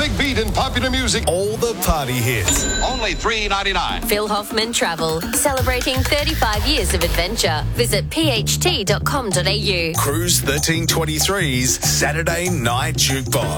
big beat in popular music. All the party hits. Only $3.99. Phil Hoffman Travel, celebrating 35 years of adventure. Visit pht.com.au. Cruise 1323's Saturday Night Jukebox.